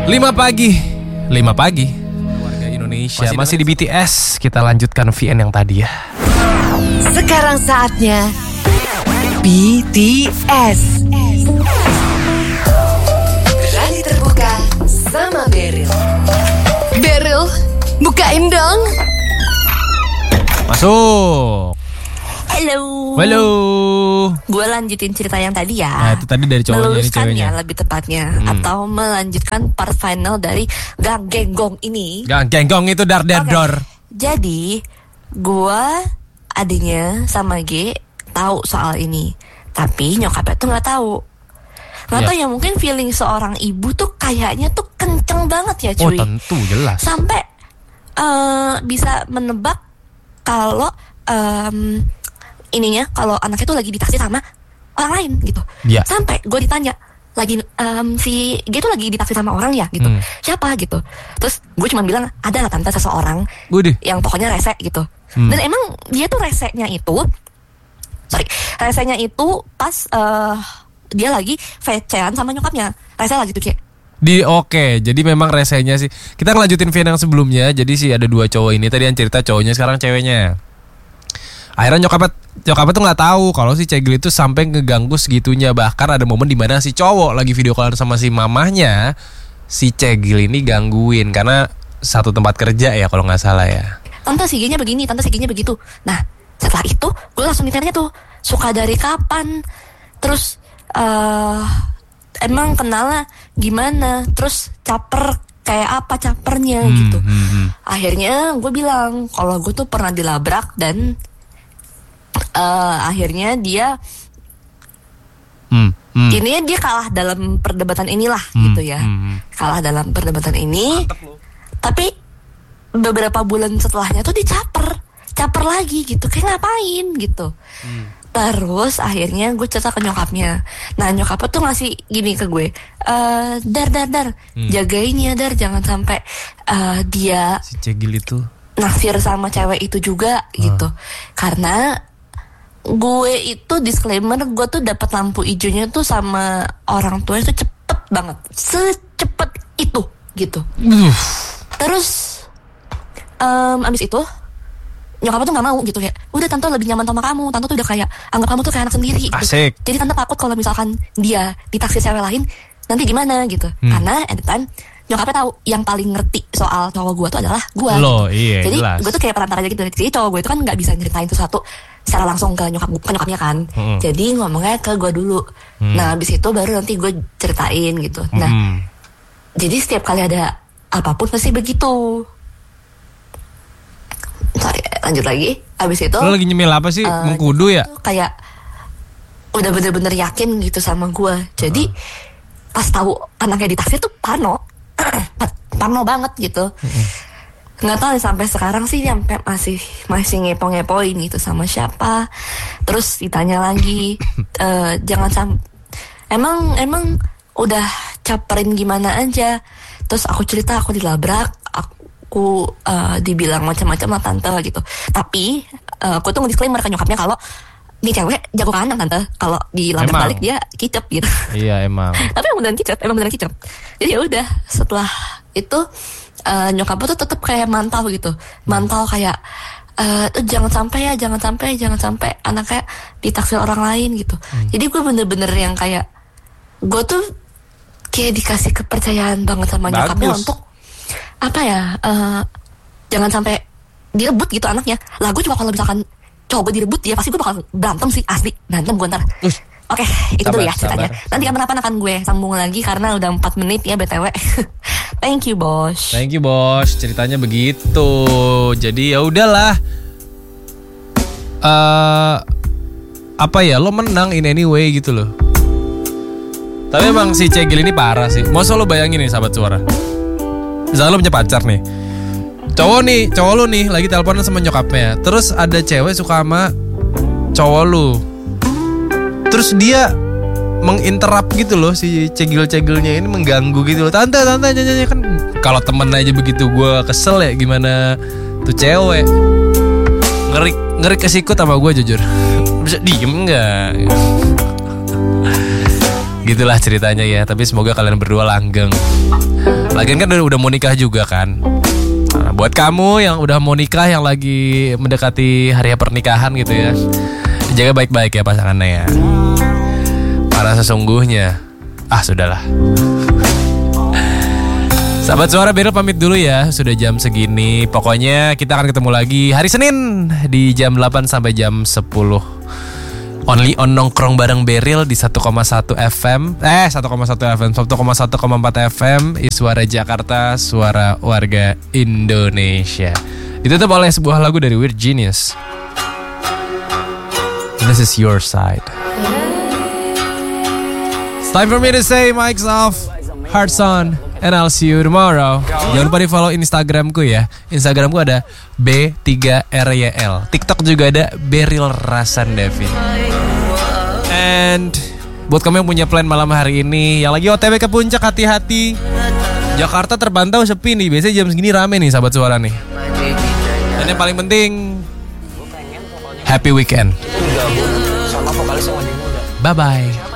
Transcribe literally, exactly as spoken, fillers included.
lima pagi lima pagi warga Indonesia masih, masih di B T S. Kita lanjutkan V N yang tadi ya. Sekarang saatnya B T S. Berani terbuka sama Beryl. Beryl, bukain dong. Masuk. Halo. Halo. Gue lanjutin cerita yang tadi ya. Nah, itu tadi dari cowoknya ini ceweknya. Lebih tepatnya Hmm. atau melanjutkan part final dari Gang Genggong ini. Gang Genggong itu dar dar Oke. dor. Jadi gue adiknya sama G tahu soal ini, tapi nyokapnya tuh nggak tahu. Nggak Ya. tahu ya, mungkin feeling seorang ibu tuh kayaknya tuh kenceng banget ya Oh cuy. tentu jelas. Sampai eh, bisa menebak kalau em, ininya kalau anaknya tuh lagi ditaksir sama orang lain gitu. Ya. Sampai gue ditanya lagi em, si G tuh lagi ditaksir sama orang ya gitu. Hmm. Siapa gitu. Terus gue cuma bilang ada lah tante seseorang Waduh. yang pokoknya rese gitu. Hmm. Dan emang dia tuh resenya itu sorry resenya itu pas eh, dia lagi vecean sama nyokapnya. Rese lagi tuh kayak Di oke, jadi memang resenya sih. Kita ngelanjutin V N yang sebelumnya. Jadi sih ada dua cowok ini. Tadi yang cerita cowoknya, sekarang ceweknya. Akhirnya nyokapnya nyokapnya tuh nggak tahu kalau si Cegil itu sampai ngeganggu segitunya. Bahkan ada momen dimana si cowok lagi video callan sama si mamahnya, si Cegil ini gangguin karena satu tempat kerja ya kalau nggak salah ya. tante si G-nya begini, tante si G-nya begitu. Nah setelah itu gue langsung ditanya tuh suka dari kapan, terus eh emang kenalnya gimana, terus caper kayak apa capernya Hmm, gitu. hmm, hmm. Akhirnya gue bilang kalau gue tuh pernah dilabrak dan eh akhirnya dia Hmm, hmm. Ininya dia kalah dalam perdebatan inilah Hmm, gitu ya. hmm. Kalah dalam perdebatan ini. Tapi beberapa bulan setelahnya tuh dicaper. Caper lagi gitu. Kayak ngapain gitu. Hmm. Terus akhirnya gue cerita ke nyokapnya. Nah nyokapnya tuh ngasih gini ke gue. Eh dar dar dar. Hmm. Jagain ya dar. Jangan sampai eh, dia Si Cegil itu. naksir sama cewek itu juga gitu. Karena gue itu disclaimer, gue tuh dapat lampu hijaunya tuh sama orang tua itu cepet banget, secepat itu gitu. Uh. Terus um, abis itu nyokapnya tuh nggak mau gitu, kayak udah tante lebih nyaman sama kamu, tante tuh udah kayak anggap kamu tuh kayak anak sendiri gitu. Asik. Jadi tante takut kalau misalkan dia ditaksir cewek lain nanti gimana gitu. Hmm. Karena at the time nyokapnya tahu yang paling ngerti soal cowok gue tuh adalah gue. Loh, iya, Jadi jelas. gue tuh kayak perantara aja gitu. Jadi cowok gue itu kan nggak bisa nyeritain sesuatu secara langsung ke nyokap ke nyokapnya kan. Hmm. Jadi ngomongnya ke gue dulu. Hmm. Nah abis itu baru nanti gue ceritain gitu. Nah Hmm. jadi setiap kali ada apapun pasti begitu. Sorry, lanjut lagi. Abis itu Lo lagi nyemil apa sih? eh, Mengkudu ya? tuh kayak udah bener-bener yakin gitu sama gue. Jadi pas tahu anaknya ditaksir tuh parno. Parno banget gitu. Nggak tahu nih, sampai sekarang sih sampai masih masih ngepo-ngepoin gitu sama siapa. Terus ditanya lagi eh, jangan sam emang emang udah caperin gimana aja. Terus aku cerita aku dilabrak, aku eh, dibilang macam-macam lah tante gitu. Tapi eh, aku tuh nge-disclaimer ke nyokapnya kalau nih cewek jago kandang tante, kalau dilabrak Emang? balik dia kicep gitu. Iya emang. Tapi emang beneran kicep, emang beneran kicep. Jadi ya udah, setelah itu uh, nyokap tuh tetap kayak mantau gitu, mantau kayak uh, jangan sampai ya, jangan sampai, jangan sampai anaknya ditaksir orang lain gitu. Hmm. Jadi gue bener-bener yang kayak gue tuh kayak dikasih kepercayaan banget sama nyokapnya Bagus. untuk apa ya, uh, jangan sampai direbut gitu anaknya. Lah gue juga kalau misalkan cowok gue direbut ya pasti gue bakal berantem sih, asli berantem gue ntar. Uh. Oke, itu Sabar, dulu ya ceritanya. sabar. Nanti kapan-kapan akan gue sambung lagi karena udah empat menit ya B T W. Thank you, bos. Thank you bos, ceritanya begitu. Jadi ya udahlah. Eh apa ya, lo menang in anyway gitu loh. Tapi emang si Cegil ini parah sih. Masa lo bayangin nih sahabat suara, misalnya lo punya pacar nih, cowok nih, cowok lo nih lagi teleponan sama nyokapnya. Terus ada cewek suka sama cowok lo. Terus dia menginterap gitu loh, si cegil-cegilnya ini mengganggu gitu loh. Tante, tante, nyanyi kan. Kalau temen aja begitu gue kesel ya, gimana tuh cewek. Ngeri, ngeri kesikut sama gue jujur. Bisa diem nggak? Gitulah ceritanya ya. Tapi semoga kalian berdua langgeng. Lagian kan udah, udah mau nikah juga kan. Nah, buat kamu yang udah mau nikah, yang lagi mendekati hari pernikahan gitu ya, jaga baik-baik ya pasangannya ya. Para sesungguhnya, ah sudahlah. Sahabat Suara, Beril pamit dulu ya. Sudah jam segini. Pokoknya kita akan ketemu lagi hari Senin di jam delapan sampai jam sepuluh. Only on nongkrong bareng Beril di satu koma satu F M. Eh satu koma satu F M, satu koma satu koma empat F M. Suara Jakarta, suara warga Indonesia. Ditutup oleh sebuah lagu dari Weird Genius. This is your side. It's time for me to say mics off, hearts on, and I'll see you tomorrow. Jangan lupa di follow Instagramku ya. Instagramku ada B tiga R Y L. TikTok juga ada Beril Rasandavi. And buat kamu yang punya plan malam hari ini, yang lagi O T W ke puncak, hati-hati. Jakarta terpantau sepi nih. Biasanya jam segini rame nih sahabat Suara nih. Dan yang paling penting, happy weekend. Bye-bye.